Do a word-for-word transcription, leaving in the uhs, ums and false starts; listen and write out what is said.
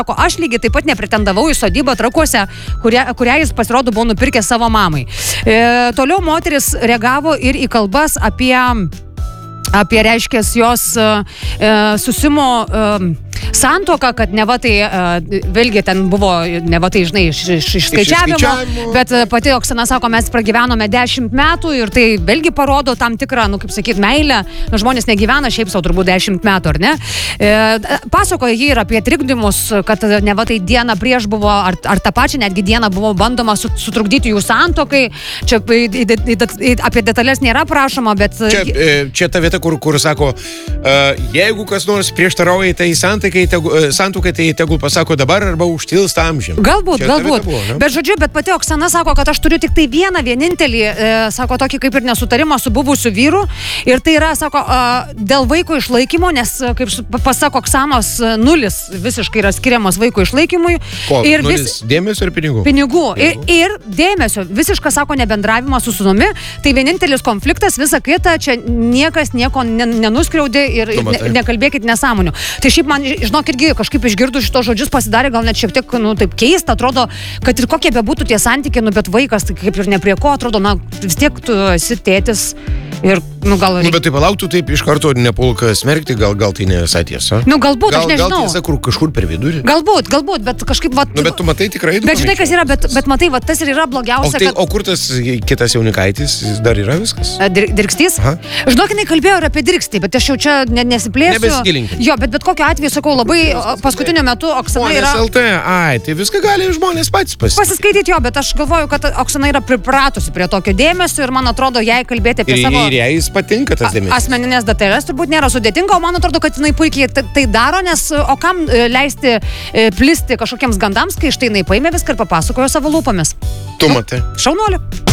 Sako, aš lygiai taip pat nepretendavau į sodybą Trakuose, kurią, kurią jis pasirodo buvo nupirkęs savo mamai. E, toliau moteris reagavo ir į kalbas apie, apie reiškės jos e, susimo e, santuoką, kad neva tai, e, vėlgi ten buvo, neva tai, žinai, iš, iš, iš skaičiavimo, išskaičiavimo, bet pati Oksana sako, mes pragyvenome dešimt metų ir tai vėlgi parodo tam tikrą, nu, kaip sakyt, meilę. Nu, žmonės negyvena šiaip savo turbūt dešimt metų, ar ne? E, pasakoja jį ir apie trikdymus, kad neva tai dieną prieš buvo, ar, ar tą pačią netgi dieną buvo bandoma sutrukdyti jų santuokai. Čia į, į, į, į, apie detalės nėra prašoma, bet... Čia, čia ta vieta, kur, kur sako, uh, jeigu kas nors prieštarauja tai santuokai, tegu, santuokai, tai tegul pasako dabar arba užtils tą amžių. Galbūt, čia galbūt. Buvo, ne? Bet žodžiu, bet pati Oksana sako, kad aš turiu tik tai vieną vienintelį, e, sako, tokį kaip ir nesutarimą su buvusiu vyru. Ir tai yra, sako, e, dėl vaiko išlaikymo, nes, kaip pasako Oksanos, nulis visiškai yra skiriamas vaiko išlaikymui. Ko? Ir nulis vis... dėmesio ir pinigų? Pinigų. Ir, ir dėmesio. Visiškas, sako, nebendravimas su sūnumi. Tai vienintelis konfliktas, visa kita, čia niekas nieko nenuskriaudė ir Tu matai. ne, nekalbėkit nesąmonių. Tai šiaip man, žinok, irgi kažkaip išgirdus šitos žodžius pasidarė gal net šiek tiek, nu, taip keista, atrodo, kad ir kokie bebūtų tie santykiai, nu, bet vaikas, tai kaip ir ne prie ko, atrodo, na, vis tiek tu esi tėtis ir, nu, gal... Nu, bet tai palauktų taip iš karto nepulka smerkti, gal, gal tai ne visai tiesa. Nu, galbūt, gal, aš nežinau. Gal tiesa, kur kažkur per vidurį. Galbūt, galbūt, bet kažkaip, va... Nu, bet tu matai tikrai... Bet žinai, kas yra, bet, bet matai, va, tas ir yra blogiausia, o, tai, kad... o kur tas kitas jaunikaitis, jis dar yra viskas? Dir, dirkstys? Aha. Žinok, jinai kalbėjo ir apie dirkstį, bet aš jau čia ne, nesiplėsiu. Nebesigilinkit. Jo, bet bet kokiu atveju, sakau, labai paskutiniu metu Oksana yra... L T, ai, tai viską gali žmonės patys pasiskaityti. Pasiskaityti jo, bet aš galvoju, kad Oksana yra pripratusi prie tokio dėmesio ir man atrodo, jai kalbėti apie ir, savo... Ir jai jis patinka tas dėmesys. Asmeninės detalės turbūt nėra sudėtinga, o man atrodo, kad jinai puikiai tai daro, nes o kam leisti plisti kažkokiems gandams, kai štai jinai paėmė viską ir papasakojo savo lūpomis. Tu matai. Šaunuolė.